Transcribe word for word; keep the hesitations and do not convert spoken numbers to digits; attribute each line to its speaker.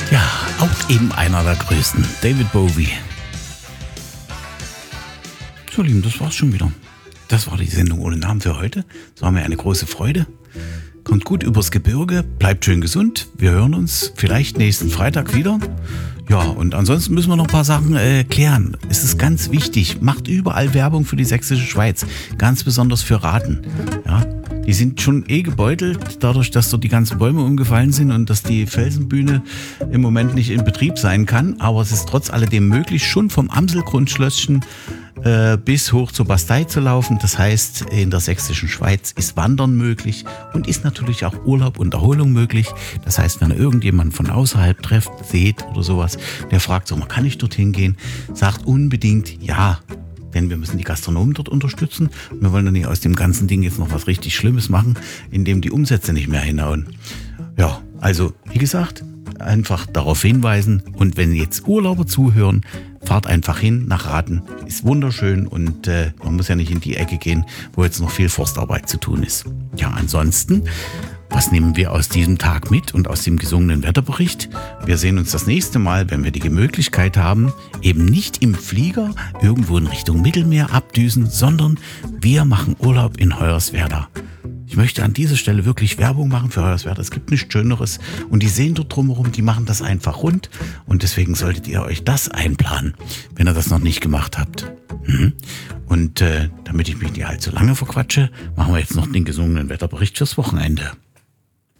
Speaker 1: Ja, auch eben einer der größten, David Bowie. So, Lieben, das war's schon wieder. Das war die Sendung ohne Namen für heute. Es war mir eine große Freude. Kommt gut übers Gebirge, bleibt schön gesund. Wir hören uns vielleicht nächsten Freitag wieder. Ja, und ansonsten müssen wir noch ein paar Sachen äh, klären. Es ist ganz wichtig, macht überall Werbung für die Sächsische Schweiz. Ganz besonders für Raten. Ja, die sind schon eh gebeutelt, dadurch, dass dort die ganzen Bäume umgefallen sind und dass die Felsenbühne im Moment nicht in Betrieb sein kann. Aber es ist trotz alledem möglich, schon vom Amselgrundschlösschen äh, bis hoch zur Bastei zu laufen. Das heißt, in der Sächsischen Schweiz ist Wandern möglich und ist natürlich auch Urlaub und Erholung möglich. Das heißt, wenn ihr irgendjemanden von außerhalb trefft, seht oder sowas, der fragt, so, kann ich dorthin gehen? Sagt unbedingt ja. Denn wir müssen die Gastronomen dort unterstützen. Wir wollen doch nicht aus dem ganzen Ding jetzt noch was richtig Schlimmes machen, indem die Umsätze nicht mehr hinhauen. Ja, also wie gesagt, einfach darauf hinweisen. Und wenn jetzt Urlauber zuhören, fahrt einfach hin nach Raten. Ist wunderschön und äh, man muss ja nicht in die Ecke gehen, wo jetzt noch viel Forstarbeit zu tun ist. Ja, ansonsten, was nehmen wir aus diesem Tag mit und aus dem gesungenen Wetterbericht? Wir sehen uns das nächste Mal, wenn wir die Möglichkeit haben, eben nicht im Flieger irgendwo in Richtung Mittelmeer abdüsen, sondern wir machen Urlaub in Hoyerswerda. Ich möchte an dieser Stelle wirklich Werbung machen für Hoyerswerda. Es gibt nichts Schöneres und die sehen dort drumherum, die machen das einfach rund und deswegen solltet ihr euch das einplanen, wenn ihr das noch nicht gemacht habt. Mhm. Und äh, damit ich mich nicht allzu lange verquatsche, machen wir jetzt noch den gesungenen Wetterbericht fürs Wochenende.